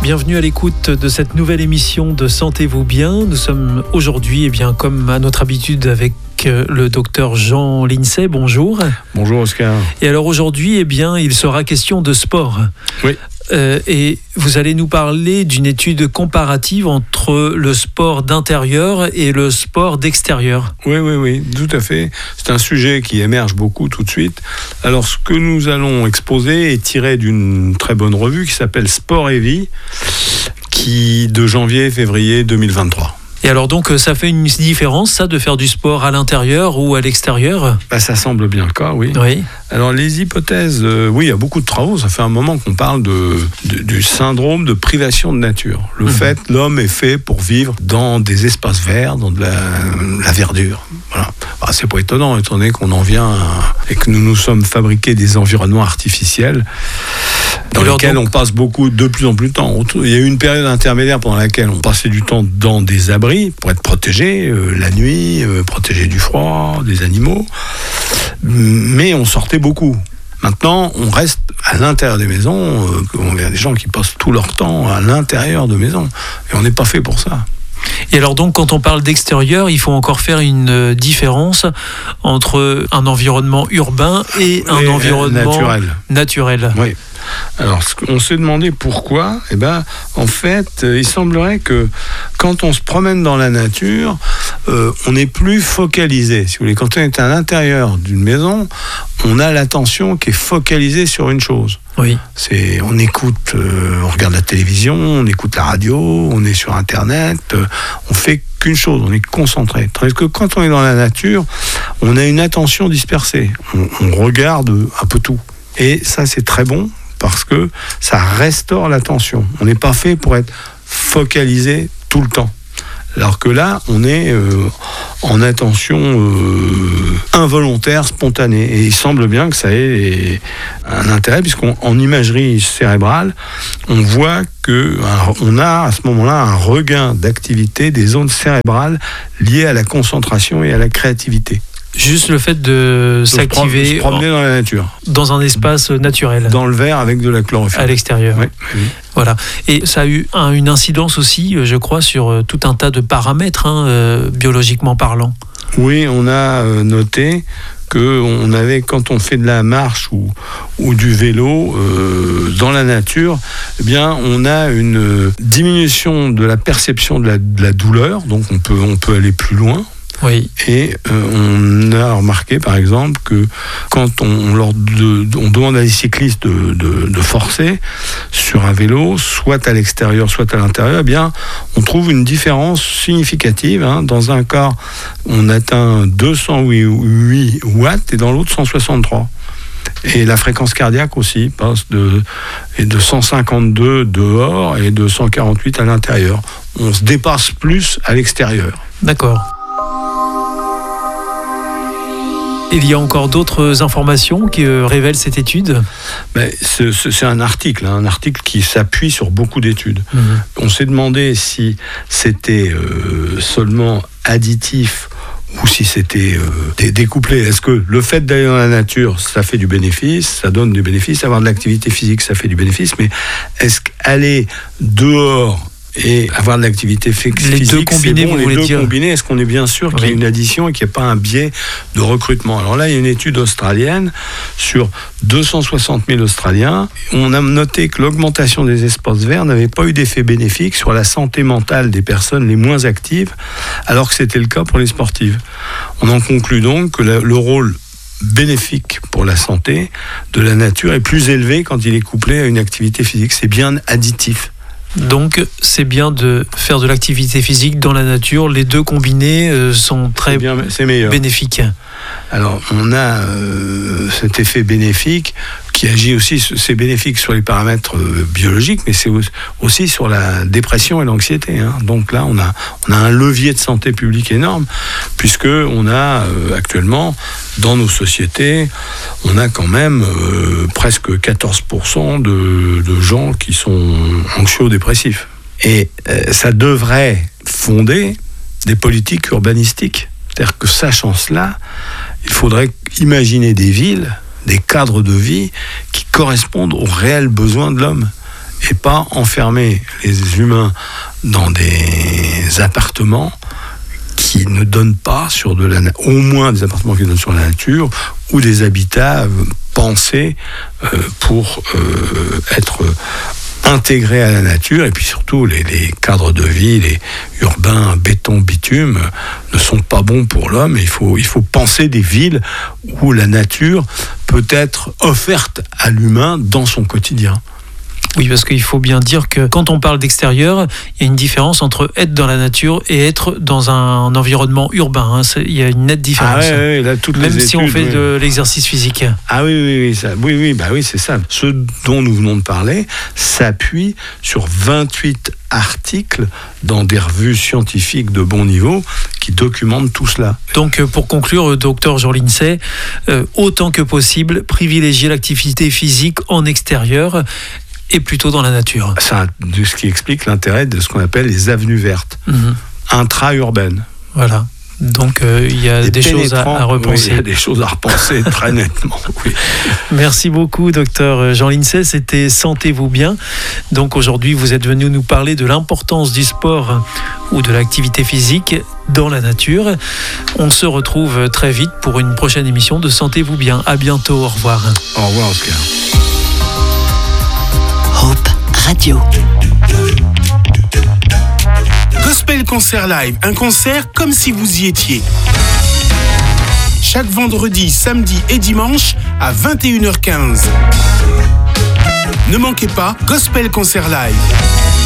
Bienvenue à l'écoute de cette nouvelle émission de Sentez-vous bien. Nous sommes aujourd'hui, comme à notre habitude, avec le docteur Jean Lincey. Bonjour. Bonjour Oscar. Et alors aujourd'hui, il sera question de sport. Oui. Et vous allez nous parler d'une étude comparative entre le sport d'intérieur et le sport d'extérieur. Oui, tout à fait. C'est un sujet qui émerge beaucoup tout de suite. Alors, ce que nous allons exposer est tiré d'une très bonne revue qui s'appelle Sport et Vie, de janvier-février 2023. Et alors donc, ça fait une différence, ça, de faire du sport à l'intérieur ou à l'extérieur ? Ça semble bien le cas, oui. Alors les hypothèses, il y a beaucoup de travaux, ça fait un moment qu'on parle du syndrome de privation de nature. Le fait, l'homme est fait pour vivre dans des espaces verts, dans de la verdure. Voilà. C'est pas étonnant, étant donné qu'on en vient et que nous nous sommes fabriqués des environnements artificiels dans lesquels on passe de plus en plus de temps. Il y a eu une période intermédiaire pendant laquelle on passait du temps dans des abris pour être protégé la nuit, protégé du froid, des animaux, mais on sortait beaucoup. Maintenant, on reste à l'intérieur des maisons. On a des gens qui passent tout leur temps à l'intérieur de maisons, et on n'est pas fait pour ça. Et alors donc, quand on parle d'extérieur, il faut encore faire une différence entre un environnement urbain et un environnement naturel. Oui. Alors, on s'est demandé pourquoi. En fait, il semblerait que quand on se promène dans la nature, on est plus focalisé. Si vous voulez, quand on est à l'intérieur d'une maison, on a l'attention qui est focalisée sur une chose. Oui. On écoute, on regarde la télévision, on écoute la radio, on est sur Internet, on fait qu'une chose, on est concentré. Tandis que quand on est dans la nature, on a une attention dispersée. On regarde un peu tout. Et ça, c'est très bon parce que ça restaure l'attention. On n'est pas fait pour être focalisé tout le temps. Alors que là, on est en attention involontaire, spontanée. Et il semble bien que ça ait un intérêt, puisqu'en imagerie cérébrale, on voit qu'on a à ce moment-là un regain d'activité des zones cérébrales liées à la concentration et à la créativité. Juste le fait de s'activer, se promener dans la nature, dans un espace naturel, dans le vert avec de la chlorophylle à l'extérieur. Oui. Voilà. Et ça a eu une incidence aussi, je crois, sur tout un tas de paramètres, biologiquement parlant. Oui, on a noté qu'on avait, quand on fait de la marche ou du vélo dans la nature, on a une diminution de la perception de la douleur, donc on peut aller plus loin. Oui. Et on a remarqué, par exemple, que quand on demande à des cyclistes de forcer sur un vélo, soit à l'extérieur, soit à l'intérieur, on trouve une différence significative. Dans un cas, on atteint 208 watts et dans l'autre 163. Et la fréquence cardiaque aussi passe de 152 dehors et de 148 à l'intérieur. On se dépasse plus à l'extérieur. D'accord. Il y a encore d'autres informations qui révèlent cette étude ? C'est un article qui s'appuie sur beaucoup d'études. On s'est demandé si c'était seulement additif ou si c'était découplé. Est-ce que le fait d'aller dans la nature, ça fait du bénéfice, ça donne du bénéfice, avoir de l'activité physique, ça fait du bénéfice, mais est-ce qu'aller dehors et avoir de l'activité physique, les deux combinés, est-ce qu'on est bien sûr qu'il y a une addition et qu'il n'y a pas un biais de recrutement ? Alors là, il y a une étude australienne sur 260 000 Australiens. On a noté que l'augmentation des espaces verts n'avait pas eu d'effet bénéfique sur la santé mentale des personnes les moins actives, alors que c'était le cas pour les sportives. On en conclut donc que le rôle bénéfique pour la santé de la nature est plus élevé quand il est couplé à une activité physique. C'est bien additif. Donc, c'est bien de faire de l'activité physique dans la nature. Les deux combinés sont très bénéfiques. Alors, on a cet effet bénéfique qui agit aussi, c'est bénéfique sur les paramètres biologiques, mais c'est aussi sur la dépression et l'anxiété. Donc là, on a un levier de santé publique énorme, puisque on a actuellement, dans nos sociétés, on a quand même presque 14% de gens qui sont anxio-dépressifs. Et ça devrait fonder des politiques urbanistiques. C'est-à-dire que, sachant cela, il faudrait imaginer des villes, des cadres de vie qui correspondent aux réels besoins de l'homme. et pas enfermer les humains dans des appartements qui ne donnent pas sur au moins des appartements qui donnent sur la nature, ou des habitats pensés pour être intégrés à la nature. Et puis surtout, les cadres de vie, les urbains béton, bitume, ne sont pas bons pour l'homme. Il faut penser des villes où la nature peut être offerte à l'humain dans son quotidien. Oui, parce qu'il faut bien dire que quand on parle d'extérieur, il y a une différence entre être dans la nature et être dans un environnement urbain. Il y a une nette différence. Ah oui, là, toutes même les si études, on fait de l'exercice physique. Ah oui, c'est ça. Ce dont nous venons de parler s'appuie sur 28 articles dans des revues scientifiques de bon niveau qui documentent tout cela. Donc, pour conclure, docteur Jean Lincey, autant que possible, privilégier l'activité physique en extérieur et plutôt dans la nature. C'est ce qui explique l'intérêt de ce qu'on appelle les avenues vertes, intra-urbaines. Voilà. Donc, il y a des choses à repenser. Oui, il y a des choses à repenser très nettement. Oui. Merci beaucoup, docteur Jean Lincey. C'était Sentez-vous bien. Donc, aujourd'hui, vous êtes venu nous parler de l'importance du sport ou de l'activité physique dans la nature. On se retrouve très vite pour une prochaine émission de Sentez-vous bien. À bientôt. Au revoir. Au revoir, Oscar. Hope Radio. Gospel Concert Live, un concert comme si vous y étiez. Chaque vendredi, samedi et dimanche à 21h15. Ne manquez pas Gospel Concert Live.